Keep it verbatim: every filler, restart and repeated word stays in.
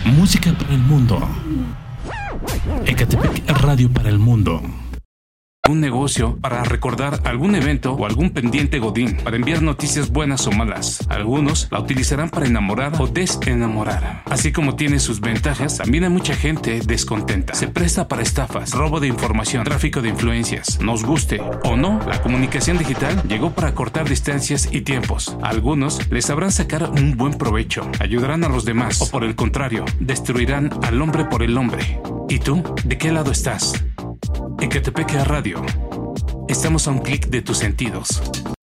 Música para el mundo. Ecatepec Radio para el mundo. Un negocio para recordar algún evento o algún pendiente godín, para enviar noticias buenas o malas. Algunos la utilizarán para enamorar o desenamorar. Así como tiene sus ventajas, también hay mucha gente descontenta. Se presta para estafas, robo de información, tráfico de influencias. Nos guste o no, la comunicación digital llegó para cortar distancias y tiempos. A algunos les sabrán sacar un buen provecho, ayudarán a los demás, o por el contrario, destruirán al hombre por el hombre. ¿Y tú? ¿De qué lado estás? Ecatepec Radio. Estamos a un clic de tus sentidos.